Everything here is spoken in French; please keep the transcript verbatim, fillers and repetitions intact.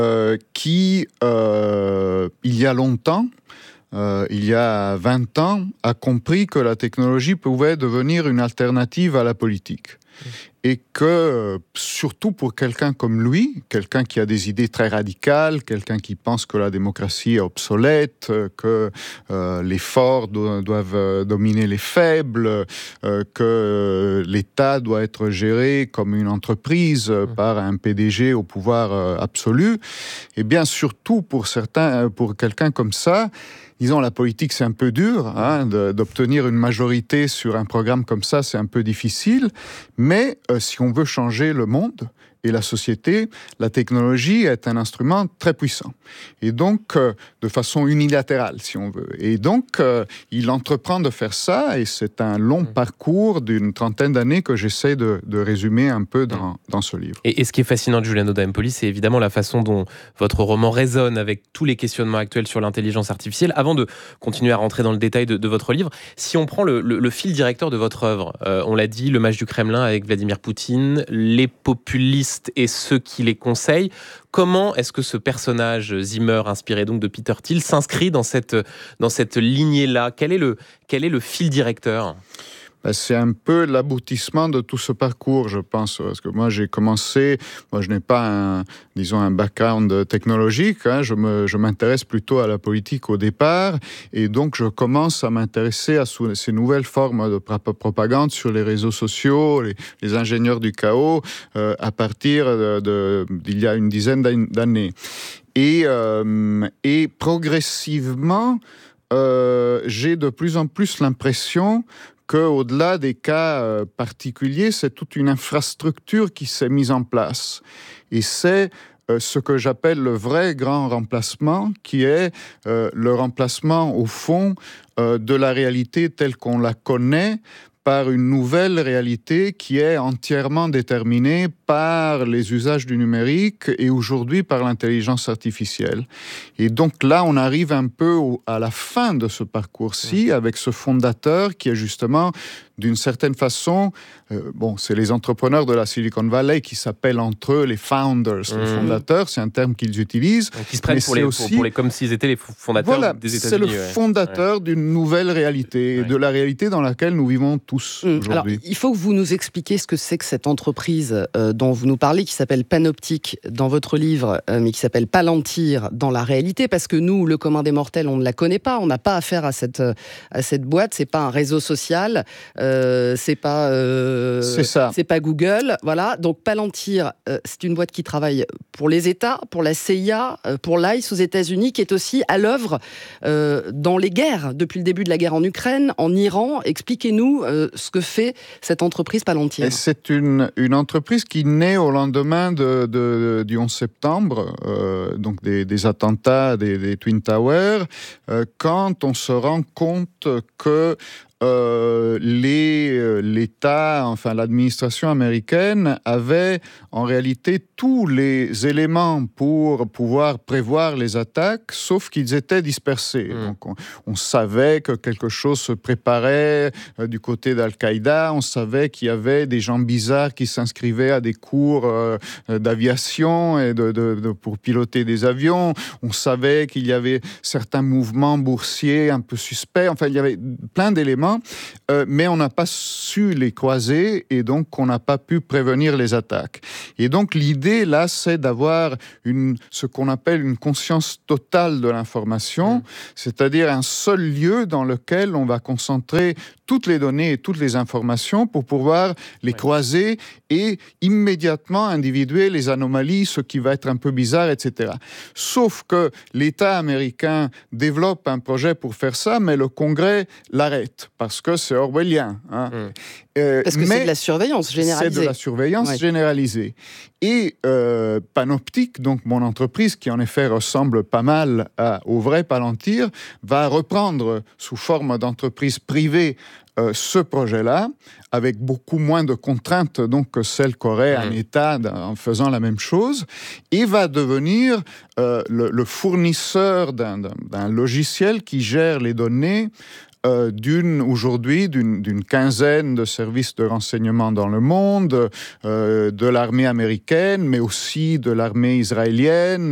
euh, qui, euh, il y a longtemps, euh, il y a vingt ans, a compris que la technologie pouvait devenir une alternative à la politique. Et que, surtout pour quelqu'un comme lui, quelqu'un qui a des idées très radicales, quelqu'un qui pense que la démocratie est obsolète, que euh, les forts do- doivent dominer les faibles, euh, que l'État doit être géré comme une entreprise mmh. par un P D G au pouvoir euh, absolu, et bien surtout pour certains, pour quelqu'un comme ça, disons, la politique, c'est un peu dur, hein, de, d'obtenir une majorité sur un programme comme ça, c'est un peu difficile. Mais euh, si on veut changer le monde et la société, la technologie est un instrument très puissant. Et donc, euh, de façon unilatérale, si on veut. Et donc, euh, il entreprend de faire ça, et c'est un long mmh. parcours d'une trentaine d'années que j'essaie de, de résumer un peu dans, mmh. dans ce livre. Et, et ce qui est fascinant de Giuliano d'Empoli, c'est évidemment la façon dont votre roman résonne avec tous les questionnements actuels sur l'intelligence artificielle. Avant de continuer à rentrer dans le détail de, de votre livre, si on prend le, le, le fil directeur de votre œuvre, euh, on l'a dit, le match du Kremlin avec Vladimir Poutine, les populistes et ceux qui les conseillent. Comment est-ce que ce personnage, Zimmer, inspiré donc de Peter Thiel, s'inscrit dans cette, dans cette lignée-là ? Quel est le, quel est le fil directeur ? Ben, c'est un peu l'aboutissement de tout ce parcours, je pense, parce que moi j'ai commencé, moi je n'ai pas un, disons un background technologique, hein, je, me, je m'intéresse plutôt à la politique au départ, et donc je commence à m'intéresser à sous, ces nouvelles formes de propagande sur les réseaux sociaux, les, les ingénieurs du chaos, euh, à partir de, de, d'il y a une dizaine d'années. Et, euh, et progressivement, euh, j'ai de plus en plus l'impression qu'au-delà des cas euh, particuliers, c'est toute une infrastructure qui s'est mise en place. Et c'est euh, ce que j'appelle le vrai grand remplacement, qui est euh, le remplacement, au fond, euh, de la réalité telle qu'on la connaît, par une nouvelle réalité qui est entièrement déterminée par les usages du numérique et aujourd'hui par l'intelligence artificielle. Et donc là, on arrive un peu au, à la fin de ce parcours-ci mmh. avec ce fondateur qui est justement, d'une certaine façon, euh, bon, c'est les entrepreneurs de la Silicon Valley qui s'appellent entre eux les founders, mmh. les fondateurs, c'est un terme qu'ils utilisent. Donc, ils se prennent pour les, aussi, pour, pour les, comme s'ils étaient les fondateurs voilà, des États-Unis. C'est le ouais. fondateur ouais. d'une nouvelle réalité, ouais. de la réalité dans laquelle nous vivons tous mmh. aujourd'hui. Alors, il faut que vous nous expliquiez ce que c'est que cette entreprise euh, dont vous nous parlez, qui s'appelle Panoptic dans votre livre, euh, mais qui s'appelle Palantir dans la réalité, parce que nous, le commun des mortels, on ne la connaît pas, on n'a pas affaire à cette, à cette boîte, c'est pas un réseau social, euh, c'est pas, euh, c'est ça. C'est pas Google, voilà. Donc Palantir, euh, c'est une boîte qui travaille pour les États, pour la C I A, euh, pour l'I C E aux États-Unis, qui est aussi à l'œuvre euh, dans les guerres, depuis le début de la guerre en Ukraine, en Iran. Expliquez-nous euh, ce que fait cette entreprise Palantir. Et c'est une, une entreprise qui naît au lendemain de, de, du onze septembre, euh, donc des, des attentats des, des Twin Towers, euh, quand on se rend compte que Euh, les, euh, l'État, enfin l'administration américaine avait en réalité tous les éléments pour pouvoir prévoir les attaques, sauf qu'ils étaient dispersés. Mmh. Donc on, on savait que quelque chose se préparait euh, du côté d'Al-Qaïda, on savait qu'il y avait des gens bizarres qui s'inscrivaient à des cours euh, d'aviation et de, de, de, pour piloter des avions, on savait qu'il y avait certains mouvements boursiers un peu suspects, enfin il y avait plein d'éléments. Euh, mais on n'a pas su les croiser et donc on n'a pas pu prévenir les attaques. Et donc l'idée là, c'est d'avoir une, ce qu'on appelle une conscience totale de l'information, mmh. c'est-à-dire un seul lieu dans lequel on va concentrer toutes les données et toutes les informations pour pouvoir les ouais. croiser et immédiatement individuer les anomalies, ce qui va être un peu bizarre, et cetera. Sauf que l'État américain développe un projet pour faire ça, mais le Congrès l'arrête parce que c'est orwellien. Hein. Mmh. Euh, parce que c'est de la surveillance généralisée. C'est de la surveillance ouais. généralisée. Et euh, Panoptic, donc mon entreprise, qui en effet ressemble pas mal à, au vrai Palantir, va reprendre sous forme d'entreprise privée euh, ce projet-là, avec beaucoup moins de contraintes donc, que celles qu'aurait mmh. un État en faisant la même chose, et va devenir euh, le, le fournisseur d'un, d'un, d'un logiciel qui gère les données Euh, d'une, aujourd'hui, d'une, d'une quinzaine de services de renseignement dans le monde, euh, de l'armée américaine, mais aussi de l'armée israélienne,